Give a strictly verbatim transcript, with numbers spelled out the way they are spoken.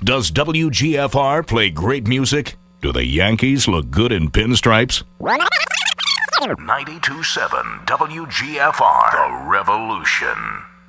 Does W G F R play great music? Do the Yankees look good in pinstripes? ninety-two point seven W G F R, The Revolution.